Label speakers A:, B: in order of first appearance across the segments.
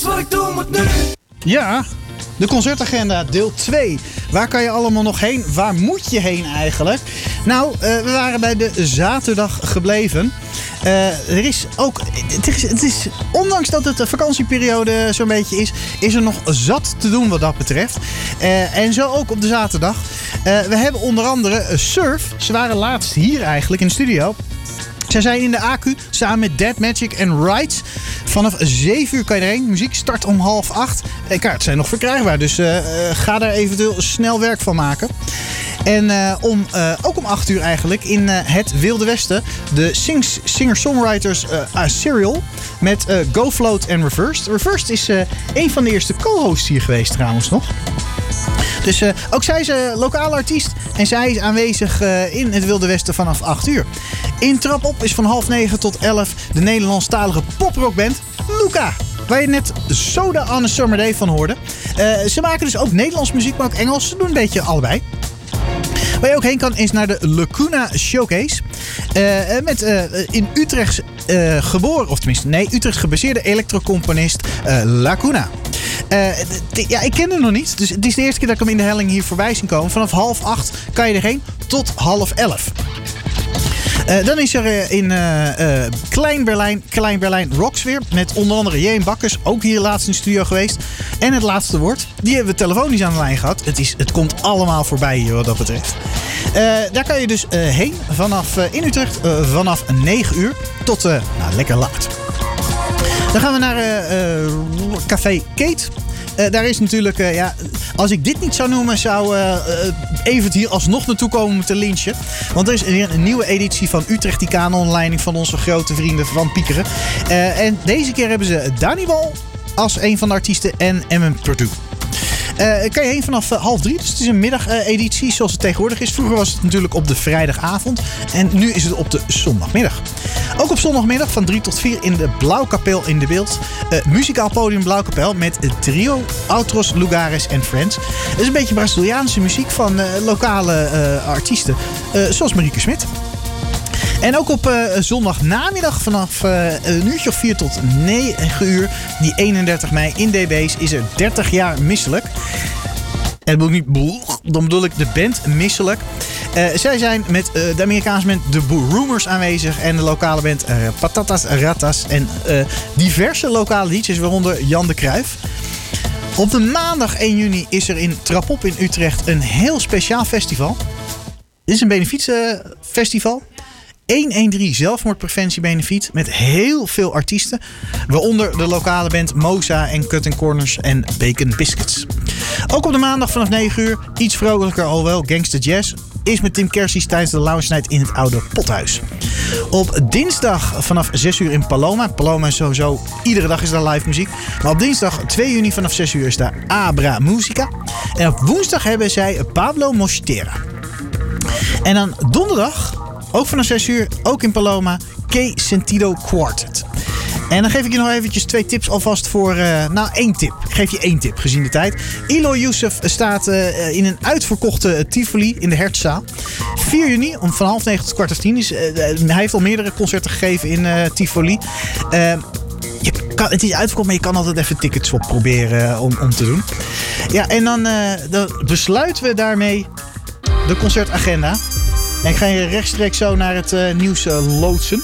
A: wat ik doen moet nu.
B: Ja, de concertagenda deel 2. Waar kan je allemaal nog heen? Waar moet je heen eigenlijk? Nou, we waren bij de zaterdag gebleven. Er is ook, het is, ondanks dat het de vakantieperiode zo'n beetje is er nog zat te doen wat dat betreft. En zo ook op de zaterdag. We hebben onder andere Surf. Ze waren laatst hier eigenlijk in de studio. Zij zijn in de AQ samen met Dead Magic en Rights. Vanaf 7 uur kan je erheen. Muziek start om 7:30. Kaarten zijn nog verkrijgbaar, dus ga daar eventueel snel werk van maken. En ook om 8 uur eigenlijk in het Wilde Westen. De singer-songwriters Serial met Go Float en Reversed. Reversed is een van de eerste co-hosts hier geweest trouwens nog. Dus ook zij is lokale artiest en zij is aanwezig in het Wilde Westen vanaf 8 uur. In Trap Op is van 8:30 tot 11 de Nederlandstalige poprockband Luca. Waar je net Soda on a Summer Day van hoorde. Ze maken dus ook Nederlands muziek, maar ook Engels. Ze doen een beetje allebei. Waar je ook heen kan is naar de Lacuna Showcase. Met in Utrecht geboren, of tenminste, nee, Utrecht gebaseerde elektrocomponist Lacuna. Ja, ik ken hem nog niet. Dus het is de eerste keer dat ik hem in de helling hier voorbij zie komen. Vanaf 7:30 kan je erheen tot 10:30. Dan is er in Klein Berlijn Rocks weer. Met onder andere Jeen Bakkers. Ook hier laatst in de studio geweest. En het laatste woord. Die hebben we telefonisch aan de lijn gehad. Het komt allemaal voorbij hier wat dat betreft. Daar kan je dus heen vanaf in Utrecht. Vanaf 9 uur tot lekker laat. Dan gaan we naar Café Kate. Daar is natuurlijk, als ik dit niet zou noemen, zou Evert hier alsnog naartoe komen moeten lynchen. Want er is weer een nieuwe editie van Utrechtikanen onder leiding van onze grote vrienden van Piekeren. En deze keer hebben ze Dani Wal als een van de artiesten en MM Purdue. Kan je heen vanaf 2:30, dus het is een middageditie zoals het tegenwoordig is. Vroeger was het natuurlijk op de vrijdagavond en nu is het op de zondagmiddag. Ook op zondagmiddag van 3 tot 4 in de Blauwkapel in de Beeld. Muzikaal podium Blauwkapel met het trio Outros, Lugares en Friends. Het is een beetje Braziliaanse muziek van lokale artiesten, zoals Marieke Smit. En ook op zondagnamiddag vanaf een uurtje of 4 tot 9 uur, die 31 mei in DB's, is er 30 jaar Misselijk. En dat bedoel ik niet, dan bedoel ik de band Misselijk. Zij zijn met de Amerikaanse band The Rumors aanwezig en de lokale band Patatas Ratas en diverse lokale liedjes, waaronder Jan de Cruijff. Op de maandag 1 juni is er in Trap Op in Utrecht een heel speciaal festival. Dit is een benefietfestival. 113 zelfmoordpreventiebenefiet met heel veel artiesten. Waaronder de lokale band Moza en Cut & Corners en Bacon Biscuits. Ook op de maandag vanaf 9 uur, iets vrolijker alhoewel, Gangsta Jazz is met Tim Kersies tijdens de Lounge Night in het oude Pothuis. Op dinsdag vanaf 6 uur in Paloma. Paloma is sowieso, iedere dag is daar live muziek. Maar op dinsdag 2 juni vanaf 6 uur is daar Abra Musica. En op woensdag hebben zij Pablo Mostera. En dan donderdag, ook vanaf 6 uur, ook in Paloma, K Sentido Quartet. En dan geef ik je nog eventjes 2 tips alvast voor, 1 tip. Ik geef je 1 tip gezien de tijd. Eloy Youssef staat in een uitverkochte Tivoli in de Hertzaal. 4 juni, om van 8:30 tot 9:15. Hij heeft al meerdere concerten gegeven in Tivoli. Het is uitverkocht, maar je kan altijd even tickets op proberen om te doen. Ja, en dan besluiten we daarmee de concertagenda. En ik ga je rechtstreeks zo naar het nieuws loodsen.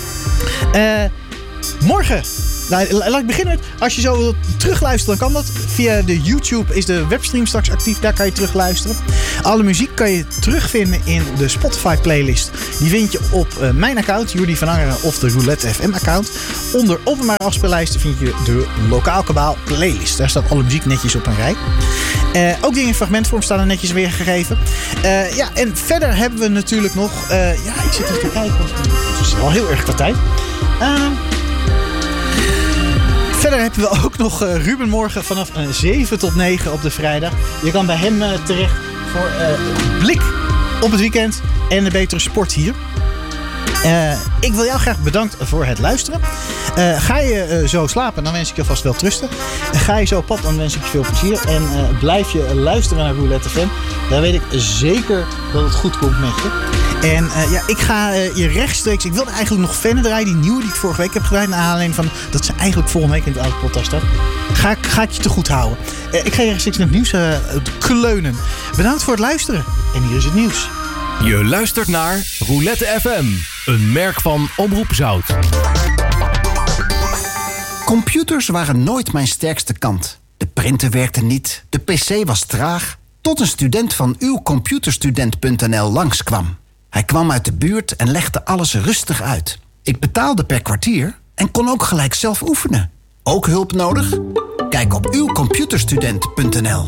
B: Morgen. Nou, laat ik beginnen met, als je zo wilt terugluisteren, dan kan dat. Via de YouTube is de webstream straks actief. Daar kan je terugluisteren. Alle muziek kan je terugvinden in de Spotify playlist. Die vind je op mijn account, Jordi van Angeren, of de Roulette FM account. Onder openbare afspeellijsten vind je de Lokaal Kabaal playlist. Daar staat alle muziek netjes op een rij. Ook dingen in fragmentvorm staan er netjes weergegeven. En verder hebben we natuurlijk nog... ik zit even te kijken. Het is wel heel erg qua tijd. Verder hebben we ook nog Ruben morgen vanaf 7 tot 9 op de vrijdag. Je kan bij hem terecht voor blik op het weekend en een betere sport hier. Ik wil jou graag bedanken voor het luisteren. Ga je zo slapen, dan wens ik je alvast wel trusten. Ga je zo op pad, dan wens ik je veel plezier. En blijf je luisteren naar Roulette FM. Dan weet ik zeker dat het goed komt met je. En ik ga je rechtstreeks... Ik wilde eigenlijk nog Fenne draaien, die nieuwe die ik vorige week heb gedraaid. Naar aanleiding van dat ze eigenlijk volgende week in het oude podcast staat. Ga ik je te goed houden. Ik ga je rechtstreeks naar het nieuws kleunen. Bedankt voor het luisteren. En hier is het nieuws.
A: Je luistert naar Roulette FM, een merk van Omroep Zout.
C: Computers waren nooit mijn sterkste kant. De printer werkte niet, de pc was traag... tot een student van uwcomputerstudent.nl langskwam. Hij kwam uit de buurt en legde alles rustig uit. Ik betaalde per kwartier en kon ook gelijk zelf oefenen. Ook hulp nodig? Kijk op uwcomputerstudent.nl.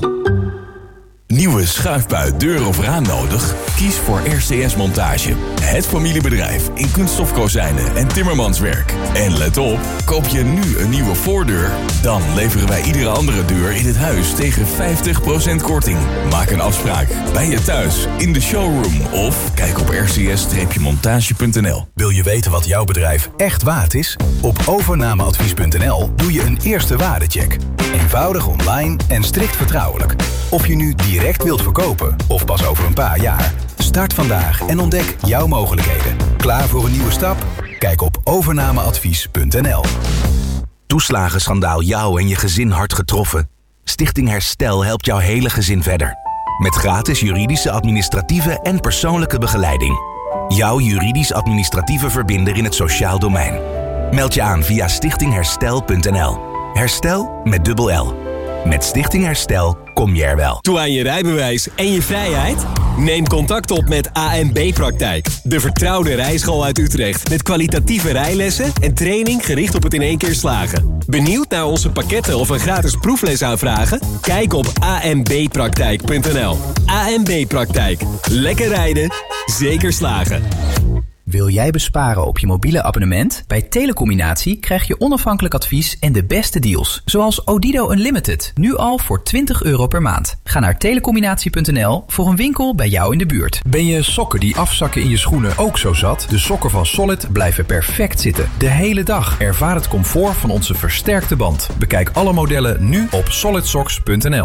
D: Nieuwe schuifbui, deur of raam nodig? Kies voor RCS Montage. Het familiebedrijf in kunststofkozijnen en timmermanswerk. En let op, koop je nu een nieuwe voordeur... dan leveren wij iedere andere deur in het huis tegen 50% korting. Maak een afspraak bij je thuis, in de showroom... of kijk op rcs-montage.nl.
E: Wil je weten wat jouw bedrijf echt waard is? Op overnameadvies.nl doe je een eerste waardecheck. Eenvoudig online en strikt vertrouwelijk. Of je nu direct wilt verkopen of pas over een paar jaar. Start vandaag en ontdek jouw mogelijkheden. Klaar voor een nieuwe stap? Kijk op overnameadvies.nl.
F: Toeslagenschandaal jou en je gezin hard getroffen? Stichting Herstel helpt jouw hele gezin verder. Met gratis juridische, administratieve en persoonlijke begeleiding. Jouw juridisch-administratieve verbinder in het sociaal domein. Meld je aan via stichtingherstel.nl. Herstel met dubbel L. Met Stichting Herstel kom je er wel.
G: Toe aan je rijbewijs en je vrijheid? Neem contact op met ANB Praktijk. De vertrouwde rijschool uit Utrecht. Met kwalitatieve rijlessen en training gericht op het in één keer slagen. Benieuwd naar onze pakketten of een gratis proefles aanvragen? Kijk op anbpraktijk.nl. ANB Praktijk. Lekker rijden, zeker slagen.
H: Wil jij besparen op je mobiele abonnement? Bij Telecombinatie krijg je onafhankelijk advies en de beste deals. Zoals Odido Unlimited, nu al voor €20 per maand. Ga naar telecombinatie.nl voor een winkel bij jou in de buurt.
E: Ben je sokken die afzakken in je schoenen ook zo zat? De sokken van Solid blijven perfect zitten. De hele dag. Ervaar het comfort van onze versterkte band. Bekijk alle modellen nu op solidsocks.nl.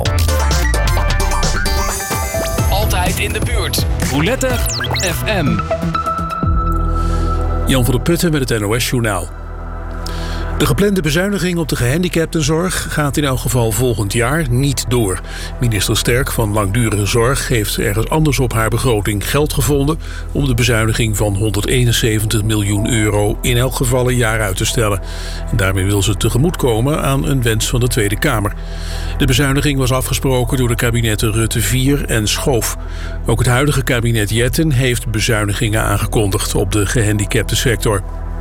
A: Altijd in de buurt. Roulette FM.
I: Jan van der Putten met het NOS-journaal. De geplande bezuiniging op de gehandicaptenzorg gaat in elk geval volgend jaar niet door. Minister Sterk van Langdurige Zorg heeft ergens anders op haar begroting geld gevonden om de bezuiniging van €171 miljoen in elk geval een jaar uit te stellen. En daarmee wil ze tegemoetkomen aan een wens van de Tweede Kamer. De bezuiniging was afgesproken door de kabinetten Rutte 4 en Schoof. Ook het huidige kabinet Jetten heeft bezuinigingen aangekondigd op de gehandicaptensector.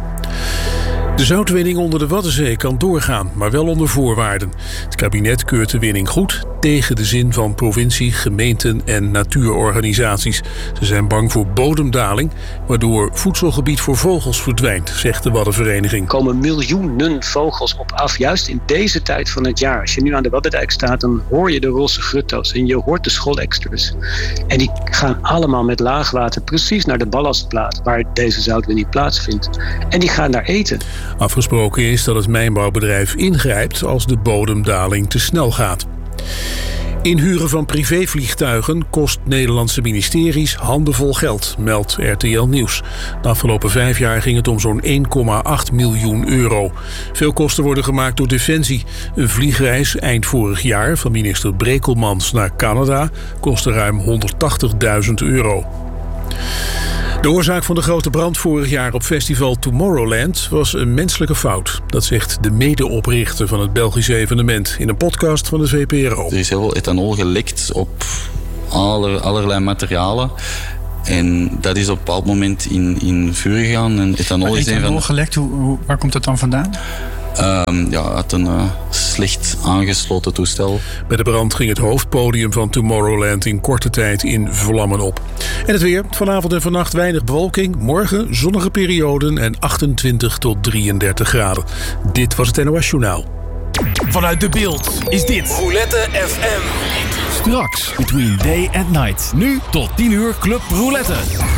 I: De zoutwinning onder de Waddenzee kan doorgaan, maar wel onder voorwaarden. Het kabinet keurt de winning goed tegen de zin van provincie, gemeenten en natuurorganisaties. Ze zijn bang voor bodemdaling, waardoor voedselgebied voor vogels verdwijnt, zegt de Waddenvereniging.
J: Er komen miljoenen vogels op af, juist in deze tijd van het jaar. Als je nu aan de Waddendijk staat, dan hoor je de roze grutto's en je hoort de scholexters. En die gaan allemaal met laagwater precies naar de ballastplaat waar deze zoutwinning plaatsvindt. En die gaan daar eten.
I: Afgesproken is dat het mijnbouwbedrijf ingrijpt als de bodemdaling te snel gaat. Inhuren van privévliegtuigen kost Nederlandse ministeries handenvol geld, meldt RTL Nieuws. De afgelopen 5 jaar ging het om zo'n €1,8 miljoen. Veel kosten worden gemaakt door Defensie. Een vliegreis eind vorig jaar van minister Brekelmans naar Canada kostte ruim €180.000. De oorzaak van de grote brand vorig jaar op festival Tomorrowland was een menselijke fout. Dat zegt de medeoprichter van het Belgische evenement in een podcast van de VPRO.
K: Er is heel veel ethanol gelekt op allerlei materialen. En dat is op een bepaald moment in vuur gegaan. En ethanol is
L: ethanol gelekt, waar komt dat dan vandaan?
K: Uit een slecht aangesloten toestel.
I: Bij de brand ging het hoofdpodium van Tomorrowland in korte tijd in vlammen op. En het weer. Vanavond en vannacht weinig bewolking. Morgen zonnige perioden en 28 tot 33 graden. Dit was het NOS Journaal.
A: Vanuit de Beeld is dit Roulette FM. Straks Between Day and Night. Nu tot 10 uur Club Roulette.